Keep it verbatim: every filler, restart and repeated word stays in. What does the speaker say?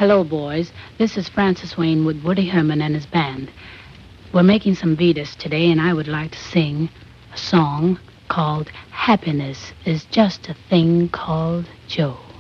Hello, boys. This is Francis Wayne with Woody Herman and his band. We're making some Vedas today, and I would like to sing a song called Happiness is Just a Thing Called Joe.